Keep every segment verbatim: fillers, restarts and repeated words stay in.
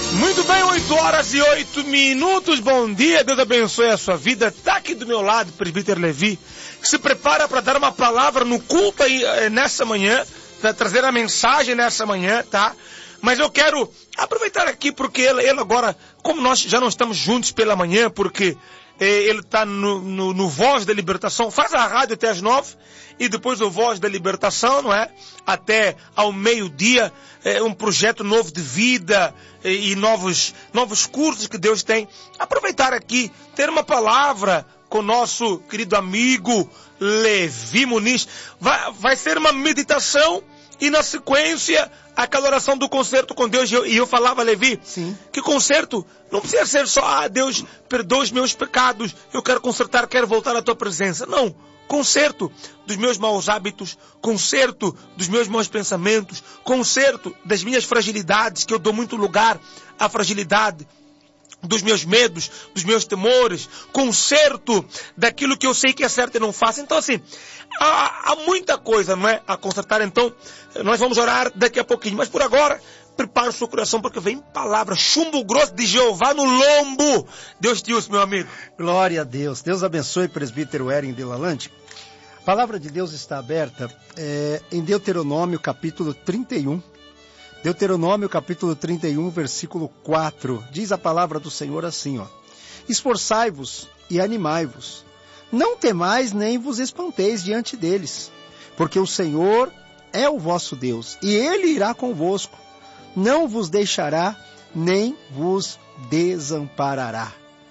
Muito bem, oito horas e oito minutos, bom dia, Deus abençoe a sua vida. Está aqui do meu lado, presbítero Levi, que se prepara para dar uma palavra no culto aí, nessa manhã, para trazer a mensagem nessa manhã, tá? Mas eu quero aproveitar aqui porque ele, ele agora, como nós já não estamos juntos pela manhã, porque eh, ele está no, no, no Voz da Libertação, faz a rádio até as nove, e depois o Voz da Libertação, não é? Até ao meio-dia, é um projeto novo de vida e, e novos, novos cursos que Deus tem. Aproveitar aqui, ter uma palavra com o nosso querido amigo Levi Muniz. Vai, vai ser uma meditação e na sequência aquela oração do concerto com Deus. E eu, e eu falava, Levi, Sim. que concerto não precisa ser só, ah, Deus, perdoa os meus pecados, eu quero consertar, quero voltar à tua presença. Não. Conserto dos meus maus hábitos, conserto dos meus maus pensamentos, conserto das minhas fragilidades, que eu dou muito lugar à fragilidade, dos meus medos, dos meus temores, conserto daquilo que eu sei que é certo e não faço. Então assim, há, há muita coisa, não é, a consertar. Então, nós vamos orar daqui a pouquinho, mas por agora, prepare o seu coração, porque vem palavra, chumbo grosso de Jeová no lombo. Deus te use, meu amigo. Glória a Deus. Deus abençoe, presbítero Eren de Lalande. A palavra de Deus está aberta é, em Deuteronômio, capítulo trinta e um. Deuteronômio, capítulo trinta e um, versículo quatro. Diz a palavra do Senhor assim, ó. Esforçai-vos e animai-vos. Não temais nem vos espanteis diante deles, porque o Senhor é o vosso Deus, e Ele irá convosco. Não vos deixará, nem vos desamparará.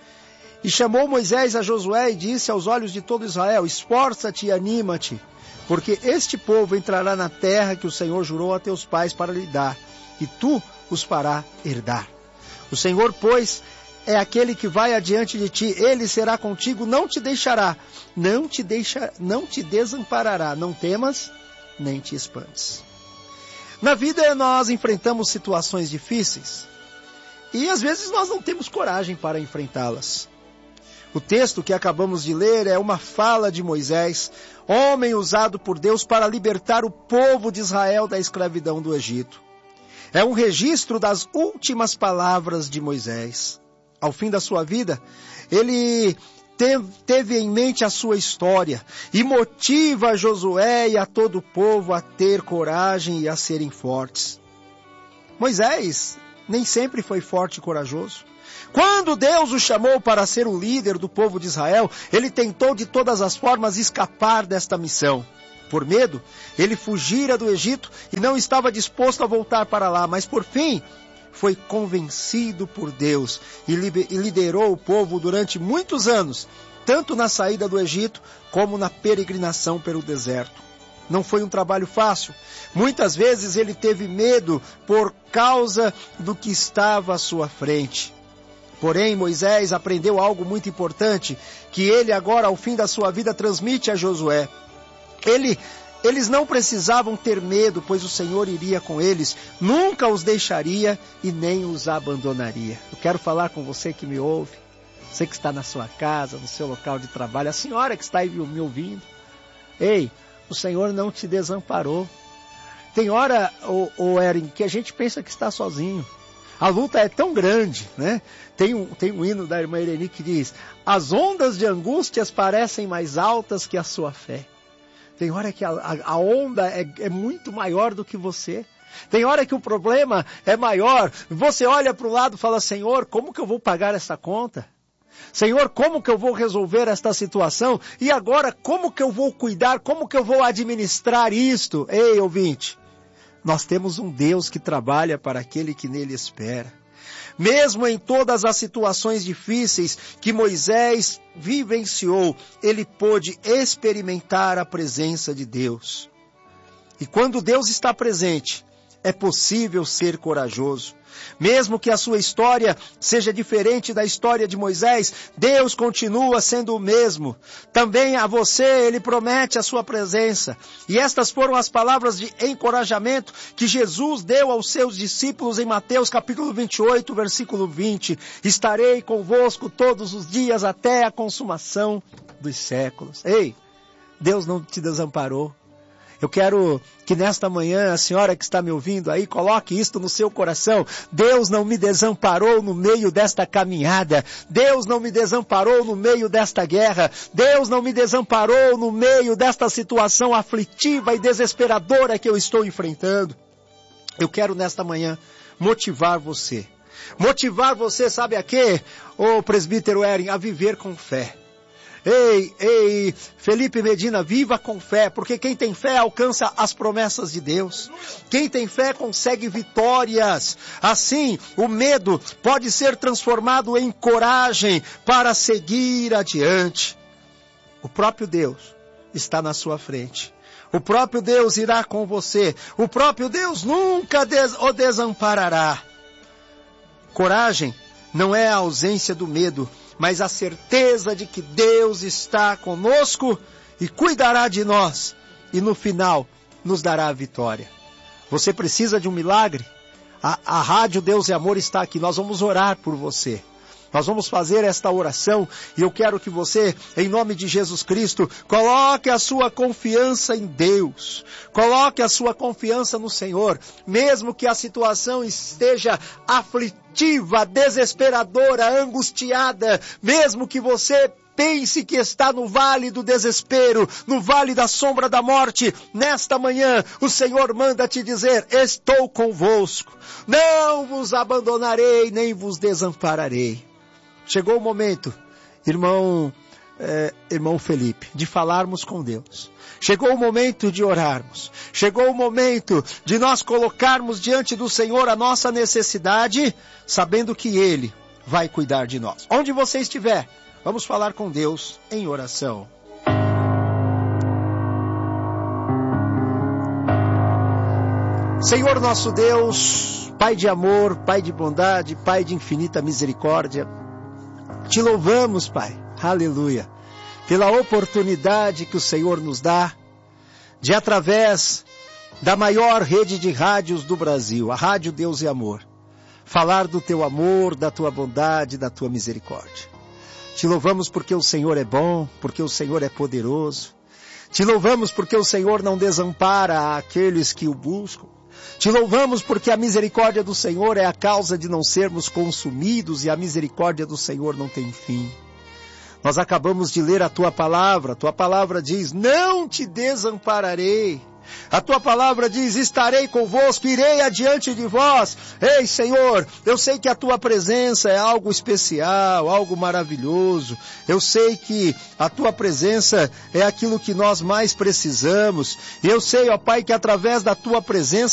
E chamou Moisés a Josué e disse aos olhos de todo Israel, esforça-te e anima-te, porque este povo entrará na terra que o Senhor jurou a teus pais para lhe dar, e tu os fará herdar. O Senhor, pois, é aquele que vai adiante de ti, ele será contigo, não te deixará, não te, deixa, não te desamparará, não temas, nem te espantes. Na vida nós enfrentamos situações difíceis e às vezes nós não temos coragem para enfrentá-las. O texto que acabamos de ler é uma fala de Moisés, homem usado por Deus para libertar o povo de Israel da escravidão do Egito. É um registro das últimas palavras de Moisés. Ao fim da sua vida, ele teve em mente a sua história e motiva Josué e a todo o povo a ter coragem e a serem fortes. Moisés nem sempre foi forte e corajoso. Quando Deus o chamou para ser o líder do povo de Israel, ele tentou de todas as formas escapar desta missão. Por medo, ele fugira do Egito e não estava disposto a voltar para lá, mas por fim foi convencido por Deus e liderou o povo durante muitos anos, tanto na saída do Egito como na peregrinação pelo deserto. Não foi um trabalho fácil. Muitas vezes ele teve medo por causa do que estava à sua frente. Porém, Moisés aprendeu algo muito importante, que ele agora, ao fim da sua vida, transmite a Josué. Ele Eles não precisavam ter medo, pois o Senhor iria com eles, nunca os deixaria e nem os abandonaria. Eu quero falar com você que me ouve, você que está na sua casa, no seu local de trabalho, a senhora que está aí me ouvindo. Ei, o Senhor não te desamparou. Tem hora, ô, ô Eren, que a gente pensa que está sozinho. A luta é tão grande, né? Tem um, tem um hino da irmã Irene que diz, as ondas de angústias parecem mais altas que a sua fé. Tem hora que a, a, a onda é, é muito maior do que você. Tem hora que o problema é maior. Você olha para o lado e fala, Senhor, como que eu vou pagar essa conta? Senhor, como que eu vou resolver esta situação? E agora, como que eu vou cuidar? Como que eu vou administrar isto? Ei, ouvinte, nós temos um Deus que trabalha para aquele que nele espera. Mesmo em todas as situações difíceis que Moisés vivenciou, ele pôde experimentar a presença de Deus. E quando Deus está presente, é possível ser corajoso. Mesmo que a sua história seja diferente da história de Moisés, Deus continua sendo o mesmo. Também a você Ele promete a sua presença. E estas foram as palavras de encorajamento que Jesus deu aos seus discípulos em Mateus capítulo vinte e oito, versículo vinte. Estarei convosco todos os dias até a consumação dos séculos. Ei, Deus não te desamparou. Eu quero que nesta manhã, a senhora que está me ouvindo aí, coloque isto no seu coração. Deus não me desamparou no meio desta caminhada. Deus não me desamparou no meio desta guerra. Deus não me desamparou no meio desta situação aflitiva e desesperadora que eu estou enfrentando. Eu quero nesta manhã motivar você. Motivar você, sabe a quê? Ô presbítero Eren, a viver com fé. Ei, ei, Felipe Medina, viva com fé, porque quem tem fé alcança as promessas de Deus. Quem tem fé consegue vitórias. Assim, o medo pode ser transformado em coragem para seguir adiante. O próprio Deus está na sua frente. O próprio Deus irá com você. O próprio Deus nunca des- o desamparará. Coragem não é a ausência do medo, mas a certeza de que Deus está conosco e cuidará de nós. E no final, nos dará a vitória. Você precisa de um milagre? A, a Rádio Deus e Amor está aqui. Nós vamos orar por você. Nós vamos fazer esta oração e eu quero que você, em nome de Jesus Cristo, coloque a sua confiança em Deus. Coloque a sua confiança no Senhor. Mesmo que a situação esteja aflitiva, desesperadora, angustiada, mesmo que você pense que está no vale do desespero, no vale da sombra da morte, nesta manhã o Senhor manda te dizer, estou convosco. Não vos abandonarei, nem vos desampararei. Chegou o momento, irmão, é, irmão Felipe, de falarmos com Deus. Chegou o momento de orarmos. Chegou o momento de nós colocarmos diante do Senhor a nossa necessidade, sabendo que Ele vai cuidar de nós. Onde você estiver, vamos falar com Deus em oração. Senhor nosso Deus, Pai de amor, Pai de bondade, Pai de infinita misericórdia, te louvamos, Pai, aleluia, pela oportunidade que o Senhor nos dá de, através da maior rede de rádios do Brasil, a Rádio Deus e Amor, falar do teu amor, da tua bondade, da tua misericórdia. Te louvamos porque o Senhor é bom, porque o Senhor é poderoso. Te louvamos porque o Senhor não desampara aqueles que o buscam. Te louvamos porque a misericórdia do Senhor é a causa de não sermos consumidos e a misericórdia do Senhor não tem fim. Nós acabamos de ler a tua palavra. A tua palavra diz, não te desampararei. A tua palavra diz, estarei convosco, irei adiante de vós. Ei, Senhor, eu sei que a tua presença é algo especial, algo maravilhoso. Eu sei que a tua presença é aquilo que nós mais precisamos. E eu sei, ó Pai, que através da tua presença